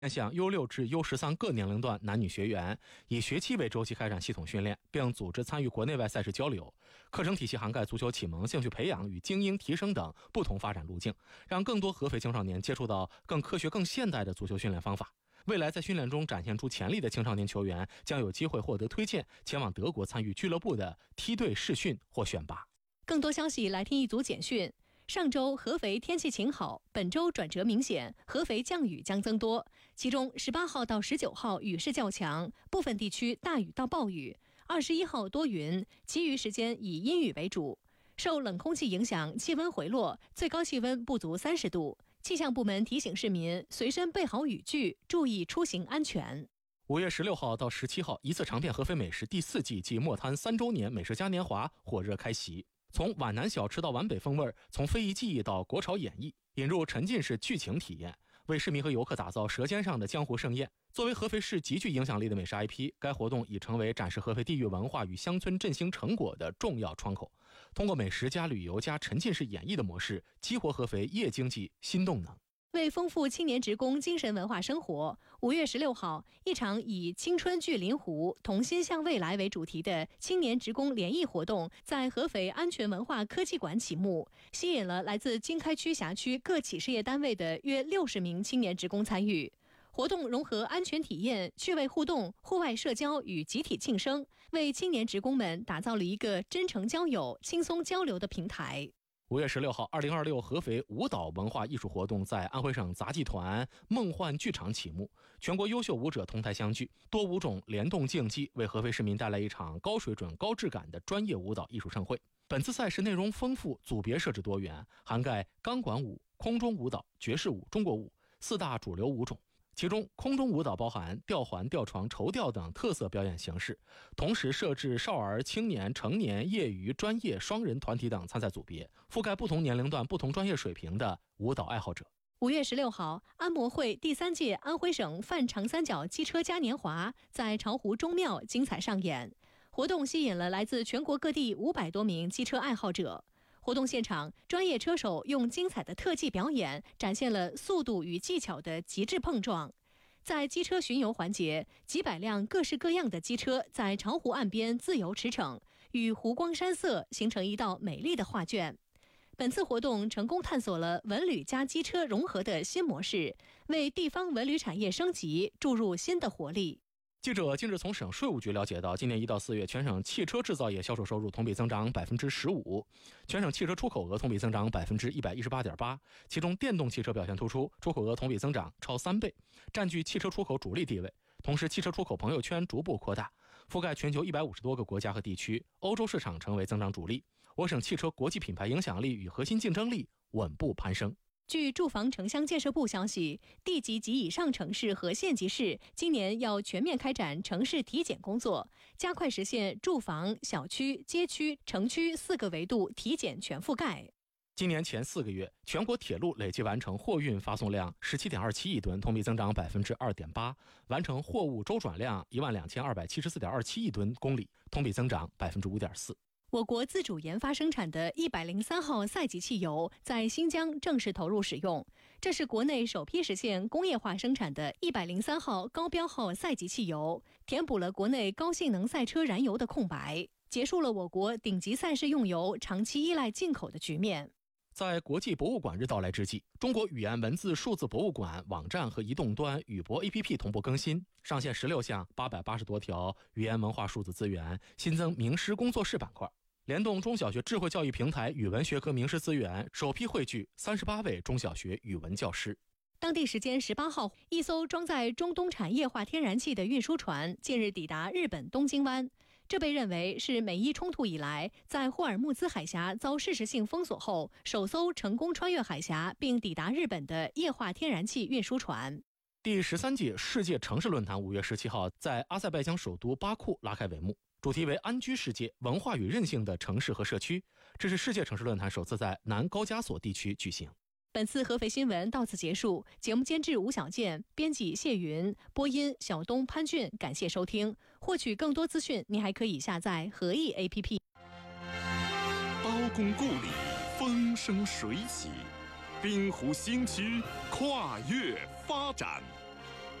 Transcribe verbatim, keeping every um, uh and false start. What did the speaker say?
向 U 六 至 U 十三 各年龄段男女学员以学期为周期开展系统训练，并组织参与国内外赛事交流。课程体系涵盖足球启蒙、兴趣培养与精英提升等不同发展路径，让更多合肥青少年接触到更科学、更现代的足球训练方法。未来在训练中展现出潜力的青少年球员将有机会获得推荐，前往德国参与俱乐部的梯队试训或选拔。 更多消息来听一组简讯。上周合肥天气晴好，本周转折明显，合肥降雨将增多，其中十八号到十九号雨势较强，部分地区大雨到暴雨，二十一号多云，其余时间以阴雨为主。受冷空气影响，气温回落，最高气温不足三十度。气象部门提醒市民随身备好雨具，注意出行安全。 五月十六号到十七号，一次尝遍合肥美食第四季暨墨滩三周年美食嘉年华火热开席。从皖南小吃到皖北风味，从非遗技艺到国潮演绎，引入沉浸式剧情体验，为市民和游客打造舌尖上的江湖盛宴。作为合肥市极具影响力的美食 I P， 该活动已成为展示合肥地域文化与乡村振兴成果的重要窗口。通过美食加旅游加沉浸式演绎的模式，激活合肥夜经济新动能。 为丰富青年职工精神文化生活，五月十六号，一场以青春聚临湖、同心向未来为主题的青年职工联谊活动在合肥安全文化科技馆启幕，吸引了来自经开区辖区各企事业单位的约六十名青年职工参与。活动融合安全体验、趣味互动、户外社交与集体庆生，为青年职工们打造了一个真诚交友、轻松交流的平台。 五月十六号，二零二六合肥舞蹈文化艺术活动在安徽省杂技团梦幻剧场启幕，全国优秀舞者同台相聚，多舞种联动竞技，为合肥市民带来一场高水准、高质感的专业舞蹈艺术盛会。本次赛事内容丰富，组别设置多元，涵盖钢管舞、空中舞蹈、爵士舞、中国舞四大主流舞种。其中空中舞蹈包含吊环、吊床、绸吊等特色表演形式，同时设置少儿、青年、成年、业余、专业、双人团体等参赛组别，覆盖不同年龄段、不同专业水平的舞蹈爱好者。 五月十六号，安模会第三届安徽省泛长三角机车嘉年华在巢湖中庙精彩上演，活动吸引了来自全国各地五百多名机车爱好者。活动现场，专业车手用精彩的特技表演，展现了速度与技巧的极致碰撞。在机车巡游环节，几百辆各式各样的机车在巢湖岸边自由驰骋，与湖光山色形成一道美丽的画卷。本次活动成功探索了文旅加机车融合的新模式，为地方文旅产业升级注入新的活力。 记者近日从省税务局了解到，今年一到四月，全省汽车制造业销售收入同比增长百分之十五，全省汽车出口额同比增长百分之一百一十八点八，其中电动汽车表现突出，出口额同比增长超三倍，占据汽车出口主力地位。同时，汽车出口朋友圈逐步扩大，覆盖全球一百五十多个国家和地区，欧洲市场成为增长主力。我省汽车国际品牌影响力与核心竞争力稳步攀升。 据住房城乡建设部消息，地级及以上城市和县级市今年要全面开展城市体检工作，加快实现住房、小区、街区、城区四个维度体检全覆盖。 今年前四个月，全国铁路累计完成货运发送量 十七点二七亿吨，同比增长 百分之二点八， 完成货物周转量 一万两千二百七十四点二七亿吨公里，同比增长 百分之五点四。 我国自主研发生产的一百零三号赛级汽油在新疆正式投入使用，这是国内首批实现工业化生产的一百零三号高标号赛级汽油，填补了国内高性能赛车燃油的空白，结束了我国顶级赛事用油长期依赖进口的局面。 在国际博物馆日到来之际，中国语言文字数字博物馆网站和移动端语博 A P P 同步更新，上线十六项八百八十多条语言文化数字资源，新增名师工作室板块，联动中小学智慧教育平台语文学科名师资源，首批汇聚三十八位中小学语文教师。 当地时间十八号，一艘装载中东产液化天然气的运输船近日抵达日本东京湾，这被认为是美伊冲突以来在霍尔木兹海峡遭事实性封锁后首艘成功穿越海峡并抵达日本的液化天然气运输船。 第十三届世界城市论坛五月十七号在阿塞拜疆首都巴库拉开帷幕，主题为安居世界，文化与韧性的城市和社区。这是世界城市论坛首次在南高加索地区举行。 本次合肥新闻到此结束，节目监制吴小健，编辑谢云，播音小东、潘俊，感谢收听。获取更多资讯，您还可以下载合意 A P P。 刀工故里，风生水起，滨湖新区跨越发展。